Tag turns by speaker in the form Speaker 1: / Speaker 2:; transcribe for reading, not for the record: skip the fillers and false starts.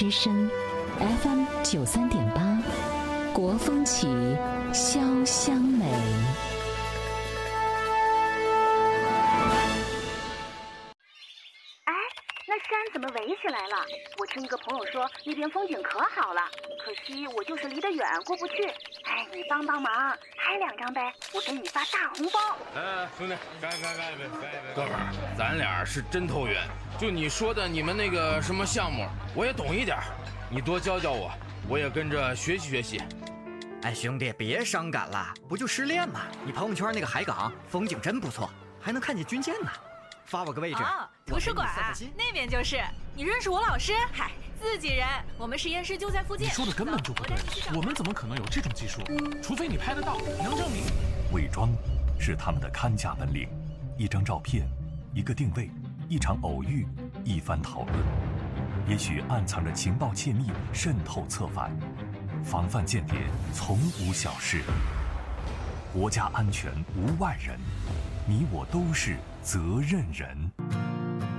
Speaker 1: 之声 FM 93.8，国风起，潇湘美。
Speaker 2: 那山怎么围起来了？我听一个朋友说那边风景可好了，可惜我就是离得远过不去。哎，你帮帮忙，拍2张呗，我给你发大红包。
Speaker 3: 兄弟，干！哥们儿，咱俩是真投缘。就你说的你们那个什么项目，我也懂一点，你多教教我，我也跟着学习学习。
Speaker 4: 哎，兄弟，别伤感了，不就失恋吗？你朋友圈那个海港风景真不错，还能看见军舰呢。发我个位置。
Speaker 5: 图书馆那边就是。你认识我老师？嗨，自己人，我们实验室就在附近。
Speaker 6: 你说的根本就不对，我们怎么可能有这种技术？除非你拍得到，能证明。
Speaker 7: 伪装是他们的看家本领，一张照片，一个定位，一场偶遇，一番讨论，也许暗藏着情报窃密渗透策反，防范间谍从无小事，国家安全无外人，你我都是责任人。